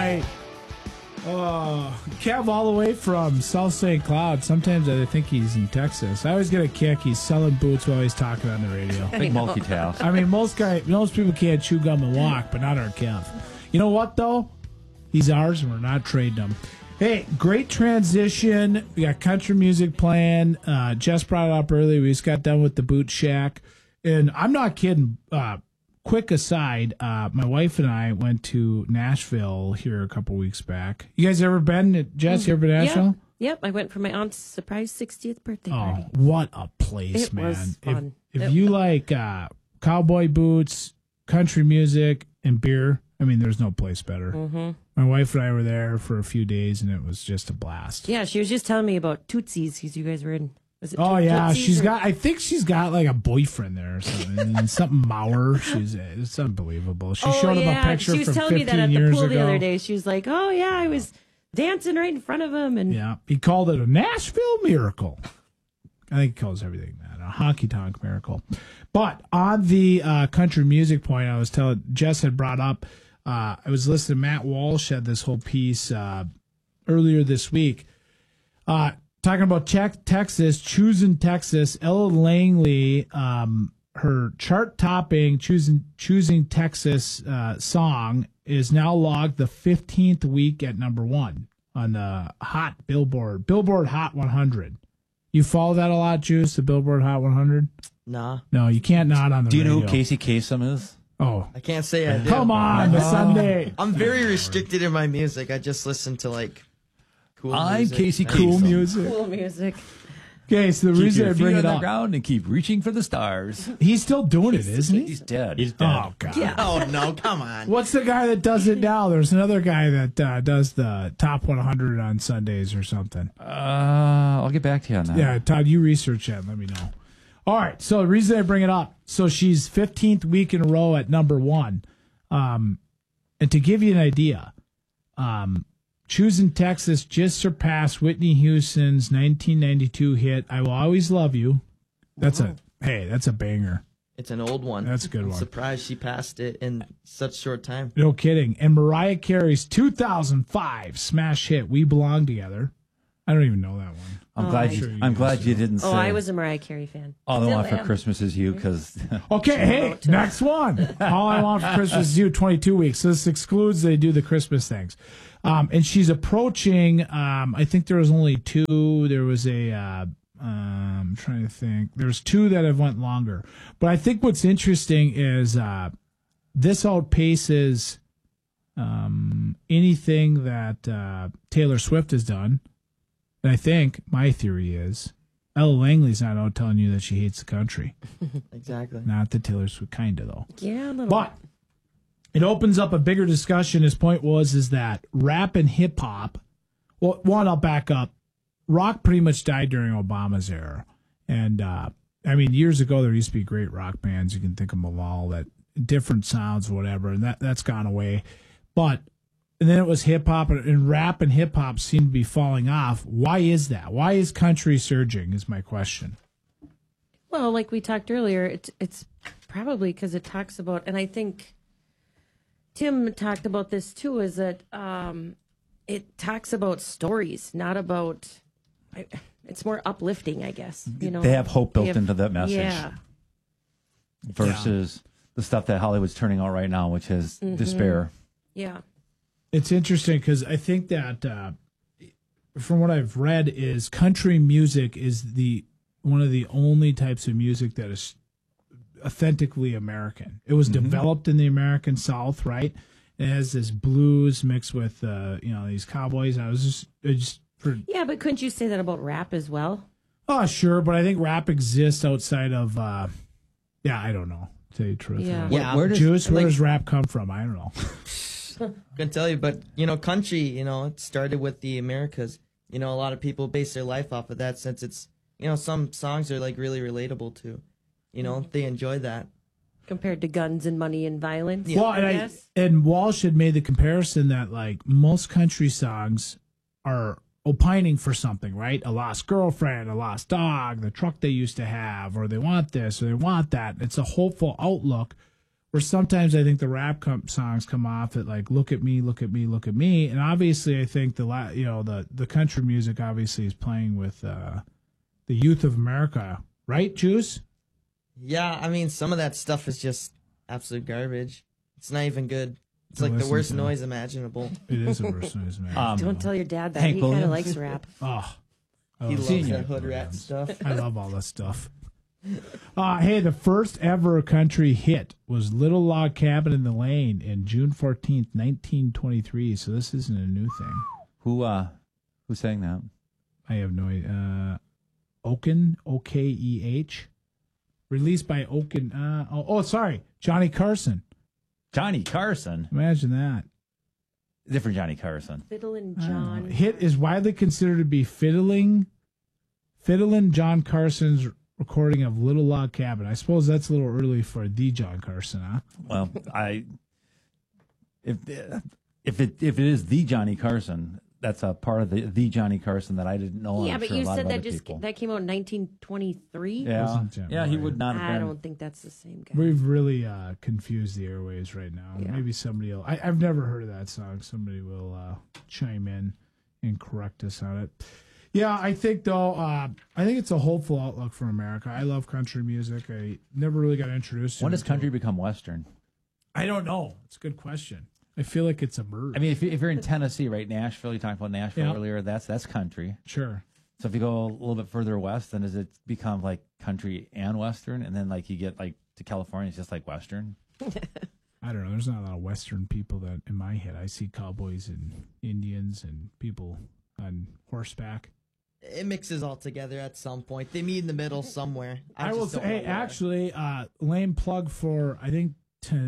right. Kev all the way from South St. Cloud. Sometimes I think he's in Texas. I always get a kick. He's selling boots while he's talking on the radio. Big multitask. I mean, most people can't chew gum and walk, but not our Kev. You know what, though? He's ours, and we're not trading him. Hey, great transition. We got country music playing. Jess brought it up earlier. We just got done with the Boot Shack. And I'm not kidding. Quick aside, my wife and I went to Nashville here a couple weeks back. You guys ever been? Jess, you ever been to Nashville? Yep, I went for my aunt's surprise 60th birthday party. Oh, what a place, it man. Was fun. If you like cowboy boots, country music, and beer, I mean, there's no place better. Mm-hmm. My wife and I were there for a few days, and it was just a blast. Yeah, she was just telling me about Tootsie's because you guys were in. Oh yeah, I think she's got like a boyfriend there or something, and something Mauer. It's unbelievable. She showed him a picture from 15 years ago. She was telling me that at the pool the other day. She was like, "Oh yeah, I was dancing right in front of him," and yeah, he called it a Nashville miracle. I think he calls everything that a honky tonk miracle. But on the country music point, I was telling Jess had brought up. I was listening to Matt Walsh had this whole piece earlier this week. Talking about Texas, choosing Texas, Ella Langley, her chart-topping choosing Texas song is now logged the 15th week at number one on the Hot Billboard Hot 100. You follow that a lot, Juice, the Billboard Hot 100? Nah. No, you can't not on the radio. Do you know who Casey Kasem is? Oh. I can't say I do. Come on, the Sunday. I'm very restricted in my music. I just listen to, like, cool I'm music. Casey Cool Kasem. music. cool music. Okay, so the Keep reason your I feet bring on it the up, ground and keep reaching for the stars. he's still doing it, isn't he? He's dead. Oh, God. Yeah. Oh, no, come on. What's the guy that does it now? There's another guy that does the top 100 on Sundays or something. I'll get back to you on that. Yeah, Todd, you research that and let me know. All right, so the reason I bring it up, so she's 15th week in a row at number one. And to give you an idea, Choosing Texas just surpassed Whitney Houston's 1992 hit, I Will Always Love You. That's a banger. It's an old one. That's a good I'm one. surprised she passed it in such short time. No kidding. And Mariah Carey's 2005 smash hit, We Belong Together. I don't even know that one. I'm glad you didn't say. Oh, I was a Mariah Carey fan. All I Still Want for am. Christmas Is You, because Okay, hey, next one. All I Want for Christmas Is You, 22 weeks. So this excludes they do the Christmas things. And she's approaching, I think there was only two. There was I'm trying to think. There's two that have went longer. But I think what's interesting is this outpaces anything that Taylor Swift has done. And I think my theory is Ella Langley's not out telling you that she hates the country. Exactly. Not the Taylor Swift kind of, though. Yeah, a little But it opens up a bigger discussion. His point is that rap and hip hop, well, one, I'll back up. Rock pretty much died during Obama's era. And, I mean, years ago, there used to be great rock bands. You can think of Malal, that different sounds, whatever, and that's gone away. But, and then it was hip hop, and rap and hip hop seem to be falling off. Why is that? Why is country surging, is my question. Well, like we talked earlier, it's probably because it talks about, and I think Tim talked about this too, is that it talks about stories, not about. It's more uplifting, I guess. You know, they have hope built into that message. Yeah. Versus the stuff that Hollywood's turning out right now, which is despair. Yeah. It's interesting because I think that from what I've read is country music is one of the only types of music that is authentically American. It was developed in the American South, right? It has this blues mixed with these cowboys. Yeah, but couldn't you say that about rap as well? Oh, sure, but I think rap exists outside of I don't know. To tell you the truth. Yeah. Where does rap come from? I don't know. Couldn't tell you, but country, it started with the Americas. A lot of people base their life off of that, since it's, some songs are like really relatable to, they enjoy that. Compared to guns and money and violence. Well, I guess. And Walsh had made the comparison that like most country songs are opining for something, right? A lost girlfriend, a lost dog, the truck they used to have, or they want this or they want that. It's a hopeful outlook. Where sometimes I think the rap songs come off at like "Look at me, look at me, look at me," and obviously I think the country music obviously is playing with the youth of America, right, Juice? Yeah, I mean some of that stuff is just absolute garbage. It's not even good. It's like the worst noise imaginable. It is the worst noise imaginable. Don't tell your dad that. He kind of likes rap. Oh, he loves that hood rat stuff. I love all that stuff. Hey, the first ever country hit was Little Log Cabin in the Lane in June 14th, 1923. So this isn't a new thing. Who sang that? I have no idea. Oken, O-K-E-H. Released by Oken. Sorry. Johnny Carson. Johnny Carson? Imagine that. Different Johnny Carson. Fiddlin' John. Hit is widely considered to be Fiddlin' John Carson's recording of Little Log Cabin. I suppose that's a little early for the John Carson, huh? Well, if it is the Johnny Carson, that's a part of the Johnny Carson that I didn't know. Yeah, but you said that that came out in 1923. Yeah, he would not have been. I don't think that's the same guy. We've really confused the airways right now. Yeah. Maybe somebody else. I've never heard of that song. Somebody will chime in and correct us on it. Yeah, I think though, I think it's a hopeful outlook for America. I love country music. I never really got introduced to it. When does country become Western? I don't know. It's a good question. I feel like it's a bird. I mean, if you're in Tennessee, right, Nashville, you talked about Nashville earlier, that's country. Sure. So if you go a little bit further west, then does it become like country and Western? And then like you get like to California, it's just like Western? I don't know. There's not a lot of Western people that in my head. I see cowboys and Indians and people on horseback. It mixes all together at some point. They meet in the middle somewhere. I will say, hey, actually, lame plug for, I think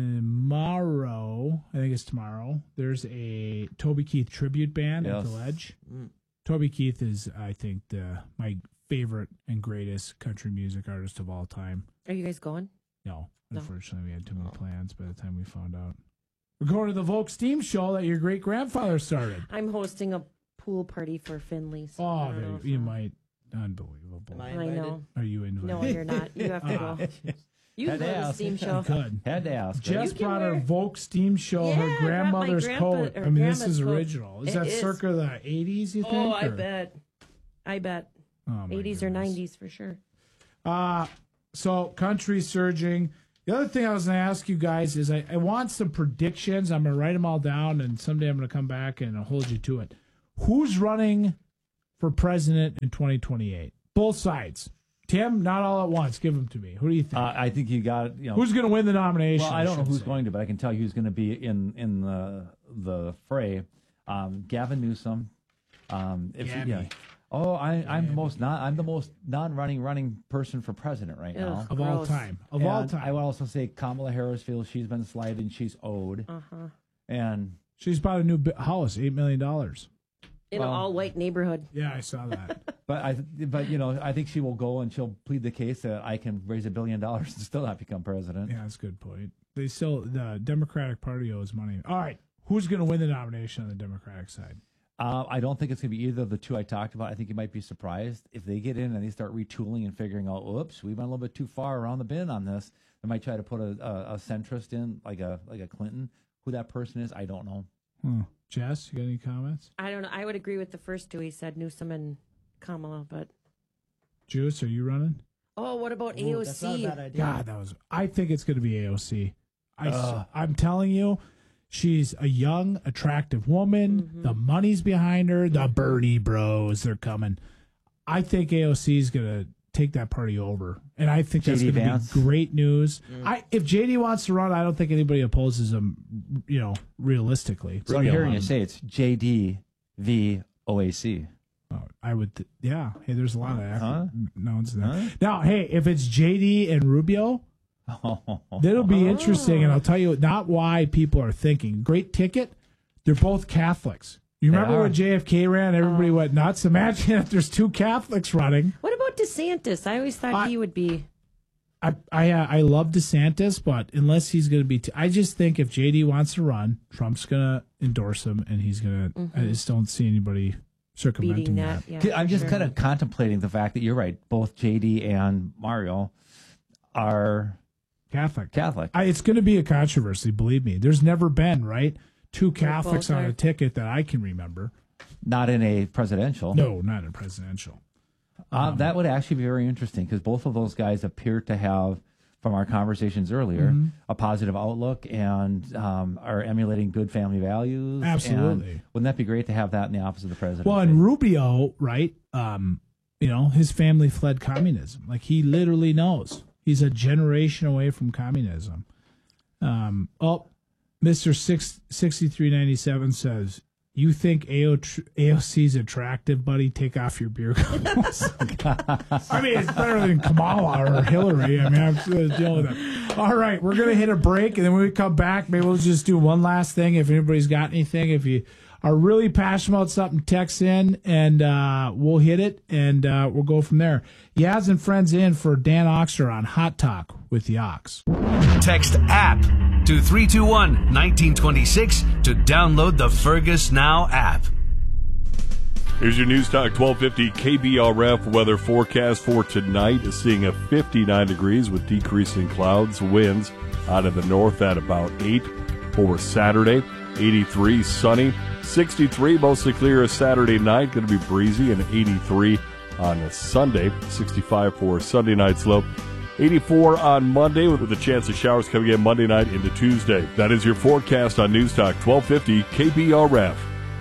tomorrow, there's a Toby Keith tribute band at the Ledge. Toby Keith is, I think, my favorite and greatest country music artist of all time. Are you guys going? No. Unfortunately, we had too many plans by the time we found out. We're going to the Volk Steam show that your great-grandfather started. I'm hosting a pool party for Finley. So you might. Unbelievable. I know. Are you invited? No, you're not. You have to go. You go to the steam show. Good. Had to ask. Jess brought her Volk Steam show, her grandmother's coat. I mean, this is original. Is that circa the 80s, you think? Oh, I bet. Oh, 80s or 90s for sure. So, country surging. The other thing I was going to ask you guys is I want some predictions. I'm going to write them all down, and someday I'm going to come back and I'll hold you to it. Who's running for president in 2028? Both sides. Tim, not all at once. Give them to me. Who do you think? I think you got. Who's going to win the nomination? Well, I don't know who's going to, but I can tell you who's going to be in the fray. Gavin Newsom. I'm the most non-running person for president right now of all time. Of all time. I would also say Kamala Harris feels she's been slighted and she's owed. And she's bought a new house, $8 million. In an all-white neighborhood. Yeah, I saw that. But I think she will go and she'll plead the case that I can raise $1 billion and still not become president. Yeah, that's a good point. The Democratic Party owes money. All right, who's going to win the nomination on the Democratic side? I don't think it's going to be either of the two I talked about. I think you might be surprised if they get in and they start retooling and figuring out, oops, we went a little bit too far around the bend on this. They might try to put a centrist in, like a Clinton. Who that person is, I don't know. Jess, you got any comments? I don't know. I would agree with the first two. He said Newsom and Kamala, but Juice, are you running? Oh, what about AOC? That's not a bad idea. God, I think it's going to be AOC. I'm telling you, she's a young, attractive woman. Mm-hmm. The money's behind her. The Bernie bros, they're coming. I think AOC is going to take that party over, and I think that's going to be great news. If JD wants to run, I don't think anybody opposes him. Realistically. So I'm hearing you say it's JD v. OAC. Oh, I would, yeah. Hey, there's a lot of nouns there. Now, hey, if it's JD and Rubio, that'll be interesting, and I'll tell you not why people are thinking. Great ticket. They're both Catholics. You remember when JFK ran, everybody went nuts? Imagine if there's two Catholics running. What about DeSantis? I always thought he would be. I love DeSantis, but unless he's going to be... I just think if JD wants to run, Trump's going to endorse him, and he's going to... I just don't see anybody circumventing that. Yeah, I'm just kind of contemplating the fact that you're right. Both JD and Mario are Catholic. Catholic. It's going to be a controversy, believe me. There's never been, right, 2 Catholics on a ticket that I can remember. Not in a presidential. No, not in a presidential. That would actually be very interesting because both of those guys appear to have, from our conversations earlier, a positive outlook and are emulating good family values. Absolutely. And wouldn't that be great to have that in the office of the president? Well, and Rubio, right, his family fled communism. Like, he literally knows. He's a generation away from communism. Mr. 6397 says, you think AOC's attractive, buddy? Take off your beer goggles. I mean, it's better than Kamala or Hillary. I mean, I'm going to deal with it. All right, we're going to hit a break, and then when we come back, maybe we'll just do one last thing. If anybody's got anything, if you are really passionate about something, text in, and we'll hit it, and we'll go from there. Yaz and Friends in for Dan Oxter on Hot Talk with the Ox. Text APP to 321-1926 to download the Fergus Now app. Here's your News Talk 1250 KBRF weather forecast for tonight. Seeing a 59 degrees with decreasing clouds, winds out of the north at about 8 for Saturday. 83 sunny, 63 mostly clear Saturday night, going to be breezy, and 83 on Sunday, 65 for Sunday night's low. 84 on Monday with a chance of showers coming in Monday night into Tuesday. That is your forecast on News Talk 1250 KBRF.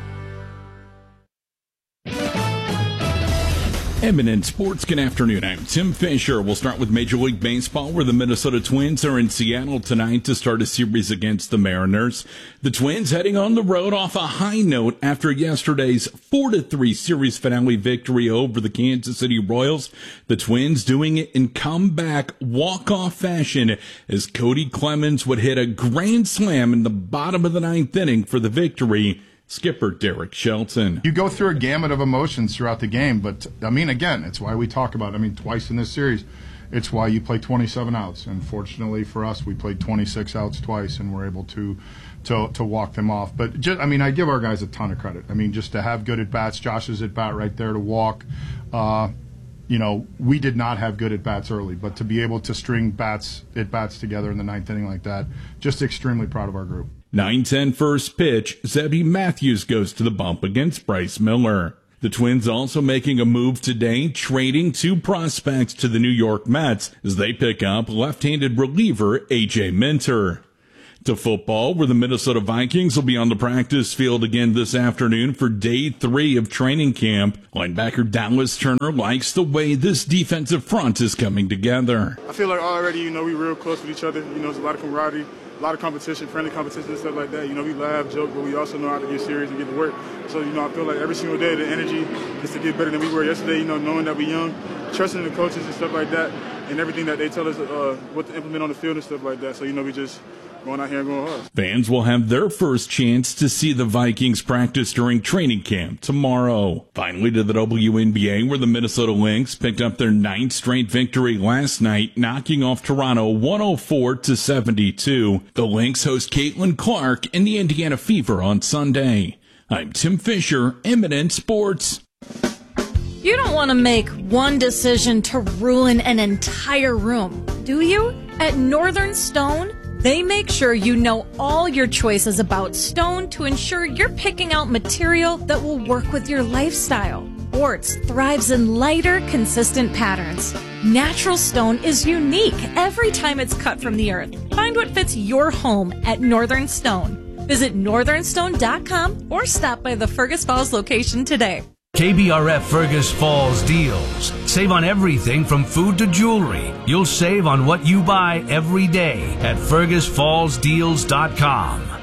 Eminent Sports, good afternoon. I'm Tim Fisher. We'll start with Major League Baseball, where the Minnesota Twins are in Seattle tonight to start a series against the Mariners. The Twins heading on the road off a high note after yesterday's 4-3 series finale victory over the Kansas City Royals. The Twins doing it in comeback walk-off fashion as Cody Clemens would hit a grand slam in the bottom of the 9th inning for the victory. Skipper Derek Shelton. You go through a gamut of emotions throughout the game, but, I mean, again, it's why we talk about it. Twice in this series, it's why you play 27 outs. And fortunately for us, we played 26 outs twice, and we're able to walk them off. But, I give our guys a ton of credit. Just to have good at-bats, Josh's at-bat right there to walk. We did not have good at-bats early, but to be able to string at-bats together in the 9th inning like that, just extremely proud of our group. 9-10 first pitch, Zebby Matthews goes to the bump against Bryce Miller. The Twins also making a move today, trading 2 prospects to the New York Mets as they pick up left-handed reliever A.J. Minter. To football, where the Minnesota Vikings will be on the practice field again this afternoon for day 3 of training camp. Linebacker Dallas Turner likes the way this defensive front is coming together. I feel like already, we're real close with each other. There's a lot of camaraderie, a lot of competition, friendly competition and stuff like that. We laugh, joke, but we also know how to get serious and get to work. So, I feel like every single day the energy is to get better than we were yesterday, knowing that we're young, trusting the coaches and stuff like that, and everything that they tell us what to implement on the field and stuff like that. So, we just going out here and going hard. Fans will have their first chance to see the Vikings practice during training camp tomorrow. Finally to the WNBA, where the Minnesota Lynx picked up their 9th straight victory last night, knocking off Toronto 104-72. The Lynx host Caitlin Clark and the Indiana Fever on Sunday. I'm Tim Fisher, Eminent Sports. You don't want to make one decision to ruin an entire room, do you? At Northern Stone, they make sure you know all your choices about stone to ensure you're picking out material that will work with your lifestyle. Quartz thrives in lighter, consistent patterns. Natural stone is unique every time it's cut from the earth. Find what fits your home at Northern Stone. Visit northernstone.com or stop by the Fergus Falls location today. KBRF Fergus Falls deals. Save on everything from food to jewelry. You'll save on what you buy every day at fergusfallsdeals.com.